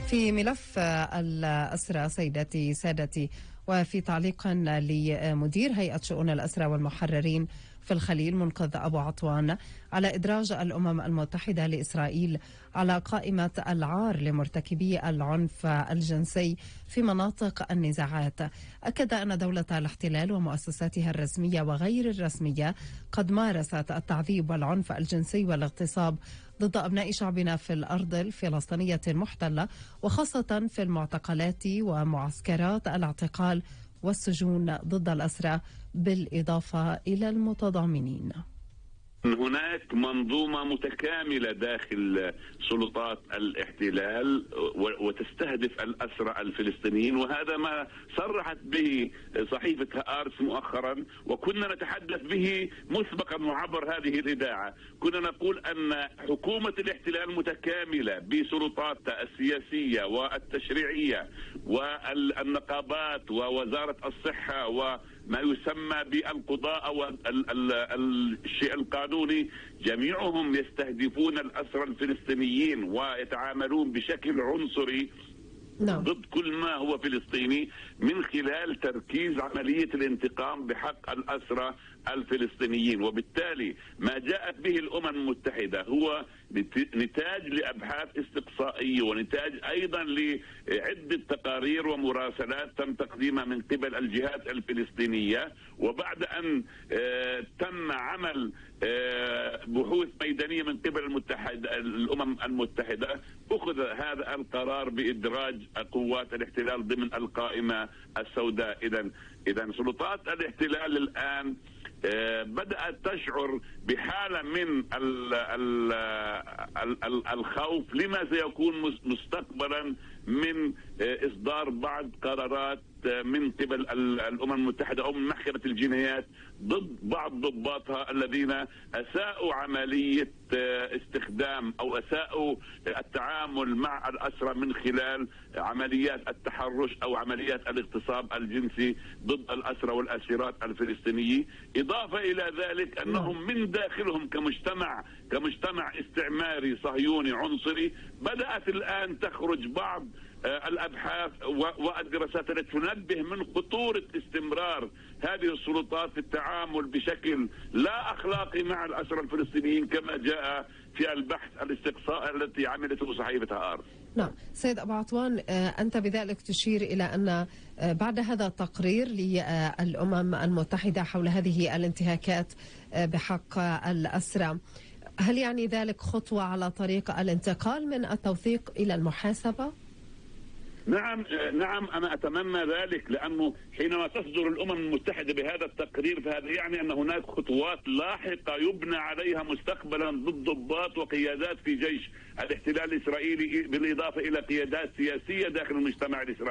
في ملف الأسرى سيداتي سادتي، وفي تعليق لمدير هيئة شؤون الأسرى والمحررين في الخليل منقذ أبو عطوان على إدراج الأمم المتحدة لإسرائيل على قائمة العار لمرتكبي العنف الجنسي في مناطق النزاعات، أكد أن دولة الاحتلال ومؤسساتها الرسمية وغير الرسمية قد مارست التعذيب والعنف الجنسي والاغتصاب ضد أبناء شعبنا في الأرض الفلسطينية المحتلة، وخاصة في المعتقلات ومعسكرات الاعتقال والسجون ضد الأسرى، بالإضافة إلى المتضامنين. هناك منظومة متكاملة داخل سلطات الاحتلال وتستهدف الأسرى الفلسطينيين، وهذا ما صرحت به صحيفة هآرتس مؤخرا، وكنا نتحدث به مسبقا وعبر هذه الإذاعة. كنا نقول أن حكومة الاحتلال متكاملة بسلطاتها السياسية والتشريعية والنقابات ووزارة الصحة وما يسمى بالقضاء والشيء القانوني، جميعهم يستهدفون الأسرى الفلسطينيين ويتعاملون بشكل عنصري ضد كل ما هو فلسطيني من خلال تركيز عملية الانتقام بحق الأسرى الفلسطينيين. وبالتالي ما جاءت به الأمم المتحدة هو نتاج لأبحاث استقصائية ونتاج أيضا لعدة تقارير ومراسلات تم تقديمها من قبل الجهات الفلسطينية، وبعد أن تم عمل بحوث ميدانية من قبل الأمم المتحدة، أخذ هذا القرار بإدراج قوات الاحتلال ضمن القائمة السوداء. إذن سلطات الاحتلال الآن بدأت تشعر بحالة من الخوف لما سيكون مستقبلا من إصدار بعض قرارات من قبل الأمم المتحدة أو من محكمة الجنايات ضد بعض ضباطها الذين أساءوا عملية استخدام أو أساءوا التعامل مع الأسرى من خلال عمليات التحرش أو عمليات الاغتصاب الجنسي ضد الأسرى والأسيرات الفلسطينيين. إضافة إلى ذلك أنهم من داخلهم كمجتمع استعماري صهيوني عنصري بدأت الآن تخرج بعض الأبحاث والدراسات التي تنبه من خطورة استمرار هذه السلطات في التعامل بشكل لا أخلاقي مع الأسرى الفلسطينيين كما جاء في البحث الاستقصائي التي عملته صحيفة هآرتس. نعم سيد أبو عطوان، أنت بذلك تشير إلى أن بعد هذا التقرير للأمم المتحدة حول هذه الانتهاكات بحق الأسرى، هل يعني ذلك خطوة على طريق الانتقال من التوثيق إلى المحاسبة؟ نعم أنا أتمنى ذلك، لأنه حينما تصدر الأمم المتحدة بهذا التقرير فهذا يعني أن هناك خطوات لاحقة يبنى عليها مستقبلا ضد ضباط وقيادات في جيش الاحتلال الإسرائيلي، بالإضافة إلى قيادات سياسية داخل المجتمع الإسرائيلي.